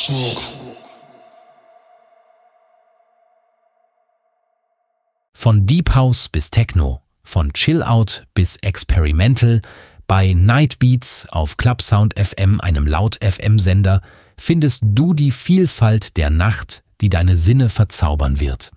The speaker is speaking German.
Von Deep House bis Techno, von Chill Out bis Experimental, bei Night Beats auf Clubsound FM, einem Laut-FM-Sender, findest du die Vielfalt der Nacht, die deine Sinne verzaubern wird.